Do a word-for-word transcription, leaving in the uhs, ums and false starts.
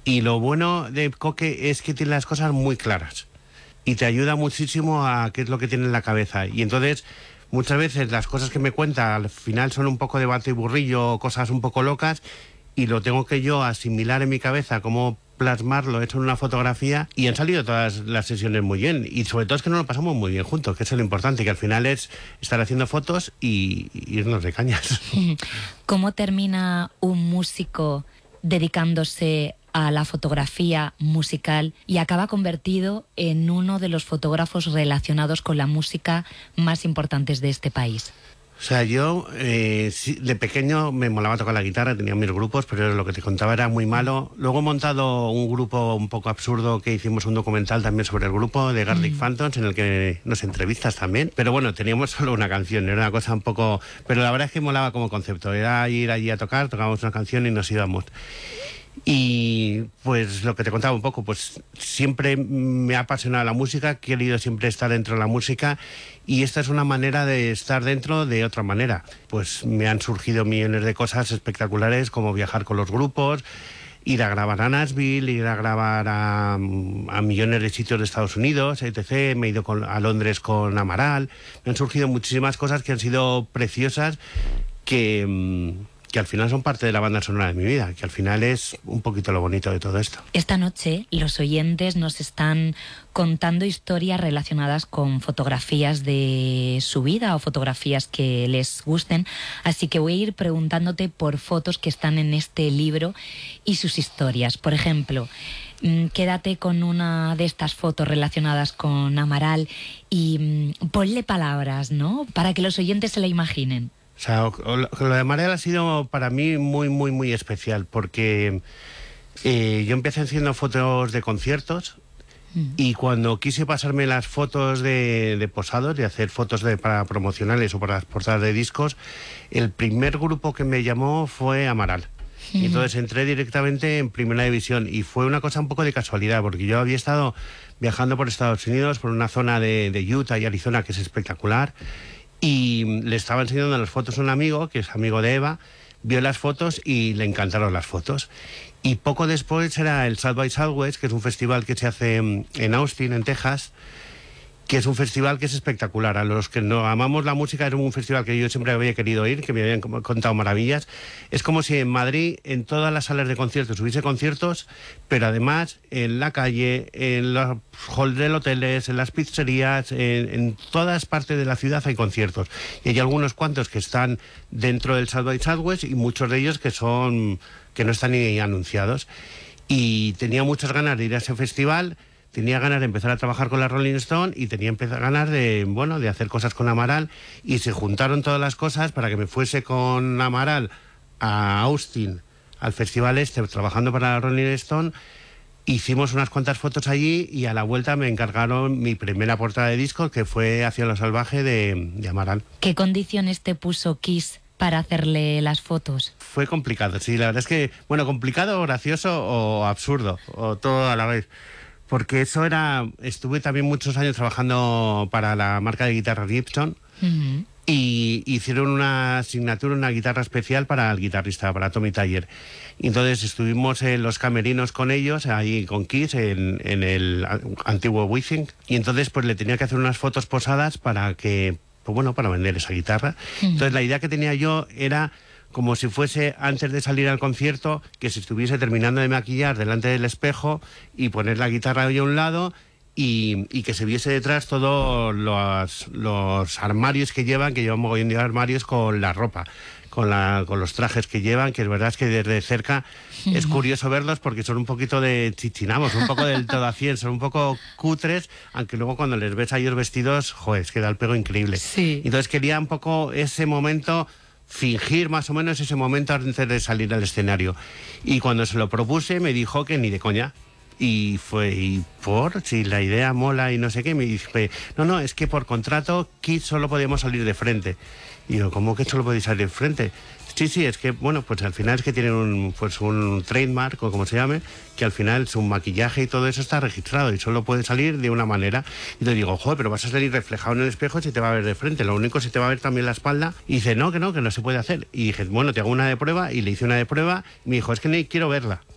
Y lo bueno de Coque es que tiene las cosas muy claras y te ayuda muchísimo a qué es lo que tiene en la cabeza. Y entonces, muchas veces las cosas que me cuenta al final son un poco de bate y burrillo, cosas un poco locas, y lo tengo que yo asimilar en mi cabeza, cómo plasmarlo hecho en una fotografía, y han salido todas las sesiones muy bien. Y sobre todo es que nos lo pasamos muy bien juntos, que es lo importante, que al final es estar haciendo fotos y, y irnos de cañas. ¿Cómo termina un músico dedicándose a la fotografía musical y acaba convertido en uno de los fotógrafos relacionados con la música más importantes de este país? O sea, yo eh, sí, de pequeño me molaba tocar la guitarra, tenía mis grupos, pero lo que te contaba era muy malo. Luego he montado un grupo un poco absurdo que hicimos un documental también sobre el grupo de Garlic mm. Phantoms, en el que nos entrevistas también. Pero bueno, teníamos solo una canción, era una cosa un poco... Pero la verdad es que molaba como concepto, era ir allí a tocar, tocábamos una canción y nos íbamos. Y pues lo que te contaba un poco, pues siempre me ha apasionado la música, he querido siempre estar dentro de la música, y esta es una manera de estar dentro de otra manera. Pues me han surgido millones de cosas espectaculares, como viajar con los grupos, ir a grabar a Nashville, ir a grabar a, a millones de sitios de Estados Unidos, etcétera. Me he ido con, a Londres con Amaral. Me han surgido muchísimas cosas que han sido preciosas, que... que al final son parte de la banda sonora de mi vida, que al final es un poquito lo bonito de todo esto. Esta noche los oyentes nos están contando historias relacionadas con fotografías de su vida o fotografías que les gusten, así que voy a ir preguntándote por fotos que están en este libro y sus historias. Por ejemplo, quédate con una de estas fotos relacionadas con Amaral y ponle palabras, ¿no?, para que los oyentes se la imaginen. O sea, lo de Amaral ha sido para mí muy, muy, muy especial, porque eh, yo empecé haciendo fotos de conciertos mm. y cuando quise pasarme las fotos de, de posados, de hacer fotos de, para promocionales o para las portadas de discos, el primer grupo que me llamó fue Amaral. Mm. Y entonces entré directamente en Primera División y fue una cosa un poco de casualidad, porque yo había estado viajando por Estados Unidos, por una zona de, de Utah y Arizona que es espectacular, y le estaba enseñando las fotos a un amigo, que es amigo de Eva, vio las fotos y le encantaron las fotos. Y poco después era el South by Southwest, que es un festival que se hace en Austin, en Texas, que es un festival que es espectacular. A los que no amamos la música, es un festival que yo siempre había querido ir, que me habían contado maravillas. Es como si en Madrid, en todas las salas de conciertos, hubiese conciertos, pero además en la calle, en los halls de hoteles, en las pizzerías, en, en todas partes de la ciudad hay conciertos. Y hay algunos cuantos que están dentro del South by Southwest y muchos de ellos que son que no están ni anunciados. Y tenía muchas ganas de ir a ese festival. Tenía ganas de empezar a trabajar con la Rolling Stone y tenía ganas de, bueno, de hacer cosas con Amaral, y se juntaron todas las cosas para que me fuese con Amaral a Austin, al festival este, trabajando para la Rolling Stone. Hicimos unas cuantas fotos allí y a la vuelta me encargaron mi primera portada de disco, que fue Hacia lo salvaje de, de Amaral. ¿Qué condiciones te puso Kiss para hacerle las fotos? Fue complicado, sí, la verdad es que, bueno, complicado, gracioso o absurdo, o todo a la vez. Porque eso era... Estuve también muchos años trabajando para la marca de guitarra Gibson, uh-huh. y hicieron una asignatura, una guitarra especial para el guitarrista, para Tommy Thayer. Y entonces estuvimos en los camerinos con ellos, ahí con Kiss, en, en el antiguo Wizzing, y entonces pues le tenía que hacer unas fotos posadas para que... Pues bueno, para vender esa guitarra. Uh-huh. Entonces la idea que tenía yo era... como si fuese antes de salir al concierto, que se estuviese terminando de maquillar delante del espejo y poner la guitarra ahí a un lado y, y que se viese detrás todos los, los armarios que llevan, que llevan un mogollón de armarios con la ropa, con, la, con los trajes que llevan, que es verdad es que desde cerca es curioso verlos porque son un poquito de chichinamos, un poco del todo a cien, son un poco cutres, aunque luego cuando les ves a ellos vestidos, joder, es que da el pego increíble. Sí. Entonces quería un poco ese momento... fingir más o menos ese momento antes de salir al escenario. Y cuando se lo propuse me dijo que ni de coña. Y fue, ¿y por? Si la idea mola y no sé qué. Me dije, no, no, es que por contrato Kiss solo podíamos salir de frente. Y yo, ¿cómo que solo podéis salir de frente? Sí, sí, es que, bueno, pues al final es que tienen un, pues un trademark, o como se llame, que al final su maquillaje y todo eso está registrado y solo puede salir de una manera. Y te digo, joder, pero vas a salir reflejado en el espejo y se te va a ver de frente. Lo único, se te va a ver también la espalda. Y dice, no, que no, que no se puede hacer. Y dije, bueno, te hago una de prueba, y le hice una de prueba y me dijo, es que ni quiero verla.